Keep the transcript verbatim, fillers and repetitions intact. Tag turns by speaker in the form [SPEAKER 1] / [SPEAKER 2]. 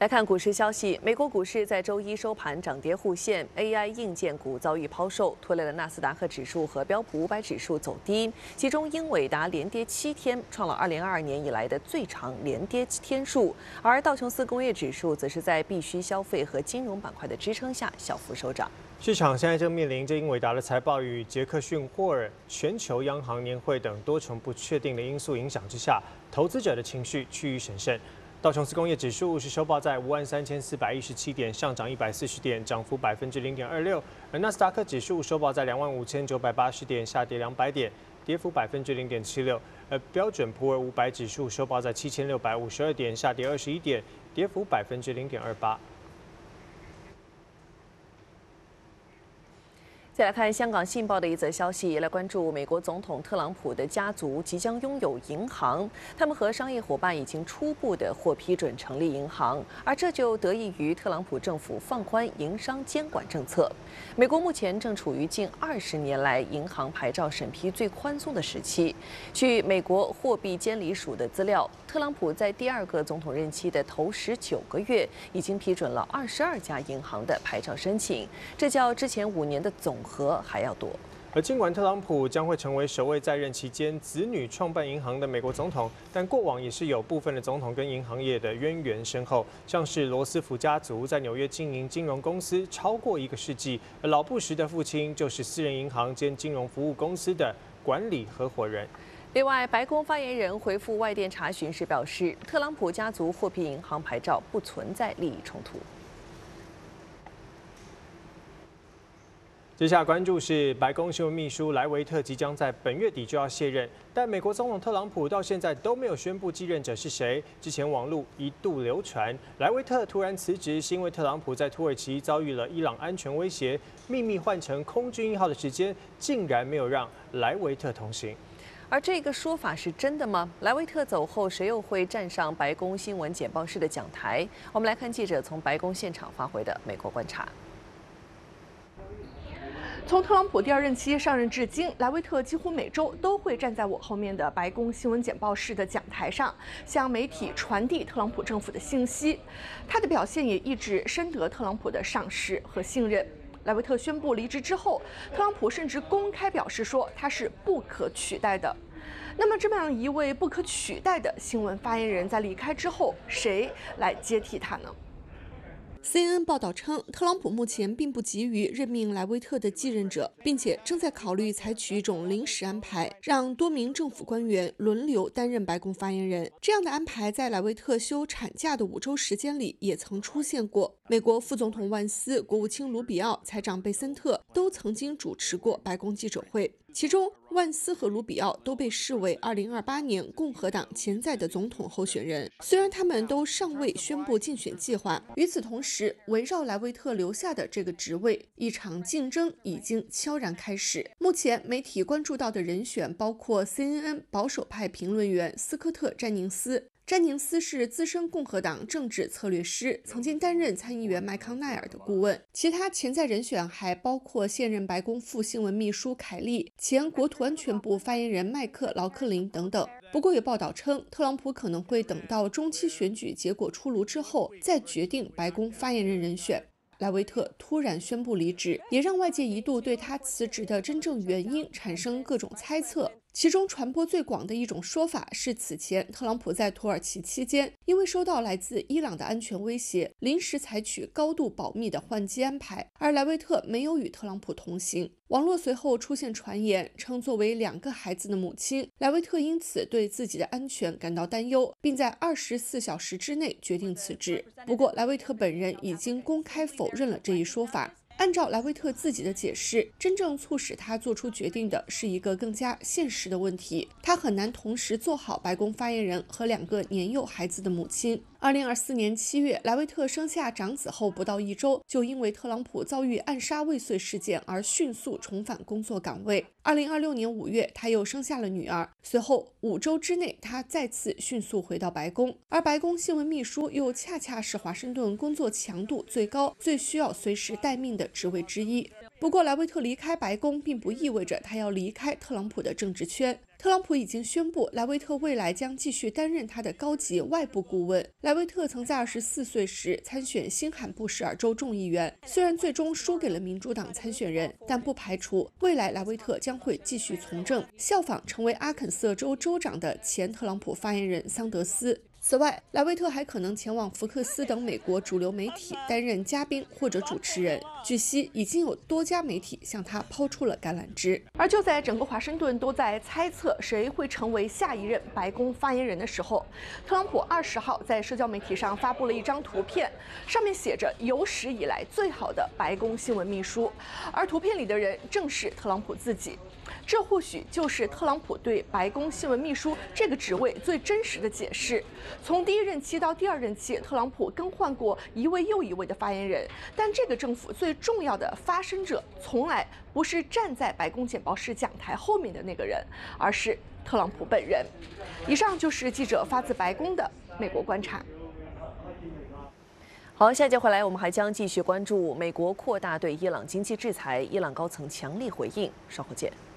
[SPEAKER 1] 来看股市消息，美国股市在周一收盘涨跌互现 ，A I 硬件股遭遇抛售，拖累了纳斯达克指数和标普五百指数走低。其中，英伟达连跌七天，创了二零二二年以来的最长连跌天数；而道琼斯工业指数则是在必需消费和金融板块的支撑下小幅收涨。
[SPEAKER 2] 市场现在正面临着英伟达的财报与杰克逊霍尔全球央行年会等多重不确定的因素影响之下，投资者的情绪趋于审慎。道琼斯工业指数是收报在五万三千四百一十七点，上涨一百四十点，涨幅百分之零点二六。而纳斯达克指数收报在两万五千九百八十点，下跌两百点，跌幅百分之零点七六。而标准普尔五百指数收报在七千六百五十二点，下跌二十一点，跌幅百分之零点二八。
[SPEAKER 1] 再来看香港《信报》的一则消息，来关注美国总统特朗普的家族即将拥有银行，他们和商业伙伴已经初步的获批准成立银行，而这就得益于特朗普政府放宽营商监管政策。美国目前正处于近二十年来银行牌照审批最宽松的时期。据美国货币监理署的资料，特朗普在第二个总统任期的头十九个月，已经批准了二十二家银行的牌照申请，这较之前五年的总和还要多。
[SPEAKER 2] 而尽管特朗普将会成为首位在任期间子女创办银行的美国总统，但过往也是有部分的总统跟银行业的渊源深厚，像是罗斯福家族在纽约经营金融公司超过一个世纪，而老布什的父亲就是私人银行兼金融服务公司的管理合伙人。
[SPEAKER 1] 另外，白宫发言人回复外电查询时表示，特朗普家族获批银行牌照不存在利益冲突。
[SPEAKER 2] 接下来关注是白宫新闻秘书莱维特即将在本月底就要卸任，但美国总统特朗普到现在都没有宣布继任者是谁。之前网络一度流传莱维特突然辞职是因为特朗普在土耳其遭遇了伊朗安全威胁，秘密换成空军一号的时间竟然没有让莱维特同行。
[SPEAKER 1] 而这个说法是真的吗？莱维特走后，谁又会站上白宫新闻简报室的讲台？我们来看记者从白宫现场发回的美国观察。
[SPEAKER 3] 从特朗普第二任期上任至今，莱维特几乎每周都会站在我后面的白宫新闻简报室的讲台上，向媒体传递特朗普政府的信息。他的表现也一直深得特朗普的赏识和信任。莱维特宣布离职之后，特朗普甚至公开表示说他是不可取代的。那么，这么样一位不可取代的新闻发言人，在离开之后，谁来接替他呢？C N N 报道称，特朗普目前并不急于任命莱维特的继任者，并且正在考虑采取一种临时安排，让多名政府官员轮流担任白宫发言人。这样的安排在莱维特休产假的五周时间里也曾出现过。美国副总统万斯、国务卿卢比奥、财长贝森特都曾经主持过白宫记者会。其中，万斯和卢比奥都被视为二零二八年共和党潜在的总统候选人，虽然他们都尚未宣布竞选计划。与此同时，围绕莱维特留下的这个职位，一场竞争已经悄然开始。目前，媒体关注到的人选包括 C N N 保守派评论员斯科特·詹宁斯。詹宁斯是资深共和党政治策略师，曾经担任参议员麦康奈尔的顾问。其他潜在人选还包括现任白宫副新闻秘书凯利、前国土安全部发言人麦克劳克林等等。不过有报道称，特朗普可能会等到中期选举结果出炉之后，再决定白宫发言人人选。莱维特突然宣布离职，也让外界一度对他辞职的真正原因产生各种猜测。其中传播最广的一种说法是，此前特朗普在土耳其期间，因为收到来自伊朗的安全威胁，临时采取高度保密的换机安排，而莱维特没有与特朗普同行。网络随后出现传言，称作为两个孩子的母亲，莱维特因此对自己的安全感到担忧，并在二十四小时之内决定辞职。不过，莱维特本人已经公开否认了这一说法。按照莱维特自己的解释，真正促使他做出决定的是一个更加现实的问题，他很难同时做好白宫发言人和两个年幼孩子的母亲。二零二四年七月，莱维特生下长子后不到一周，就因为特朗普遭遇暗杀未遂事件而迅速重返工作岗位。二零二六年五月，他又生下了女儿，随后五周之内，他再次迅速回到白宫。而白宫新闻秘书又恰恰是华盛顿工作强度最高、最需要随时待命的职位之一。不过，莱维特离开白宫并不意味着他要离开特朗普的政治圈。 特朗普已经宣布，莱维特未来将继续担任他的高级外部顾问。莱维特曾在二十四岁时参选新罕布什尔州众议员，虽然最终输给了民主党参选人，但不排除未来莱维特将会继续从政，效仿成为阿肯色州州长的前特朗普发言人桑德斯。此外，莱维特还可能前往福克斯等美国主流媒体担任嘉宾或者主持人。据悉，已经有多家媒体向他抛出了橄榄枝。而就在整个华盛顿都在猜测谁会成为下一任白宫发言人的时候，特朗普二十号在社交媒体上发布了一张图片，上面写着“有史以来最好的白宫新闻秘书”，而图片里的人正是特朗普自己。这或许就是特朗普对白宫新闻秘书这个职位最真实的解释。从第一任期到第二任期，特朗普更换过一位又一位的发言人，但这个政府最重要的发声者从来不是站在白宫简报室讲台后面的那个人，而是特朗普本人。以上就是记者发自白宫的美国观察。
[SPEAKER 1] 好，下节回来我们还将继续关注美国扩大对伊朗经济制裁，伊朗高层强力回应，稍后见。